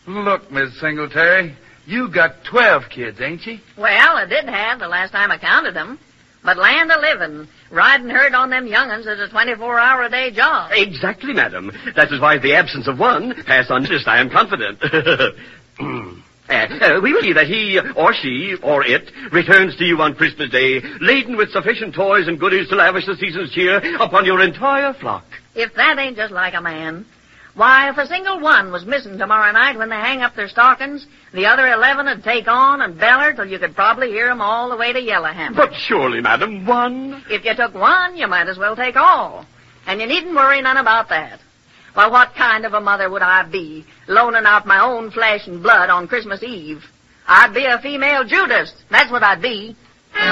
Look, Miss Singletary, you got 12 kids, ain't you? Well, I did have the last time I counted them. But land o' living, riding herd on them young'uns is a 24-hour-a-day job. Exactly, madam. That is why the absence of one pass unnoticed, I am confident. We will see that he, or she, or it, returns to you on Christmas Day, laden with sufficient toys and goodies to lavish the season's cheer upon your entire flock. If that ain't just like a man. Why, if a single one was missing tomorrow night when they hang up their stockings, the other 11 would take on and beller till you could probably hear 'em all the way to Yellowhammer. But surely, madam, one... If you took one, you might as well take all. And you needn't worry none about that. Well, what kind of a mother would I be, loaning out my own flesh and blood on Christmas Eve? I'd be a female Judas. That's what I'd be.